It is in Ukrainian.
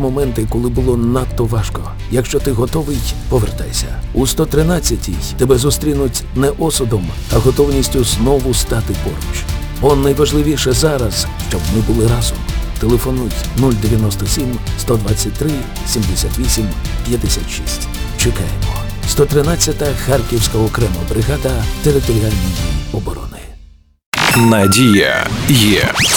моменти, коли було надто важко. Якщо ти готовий, повертайся. У 113-й тебе зустрінуть не осудом, а готовністю знову стати поруч. Бо найважливіше зараз, щоб ми були разом. Телефонуй 097 123 78 56. Чекаємо. 113-та Харківська окрема бригада територіальної оборони. Надія є.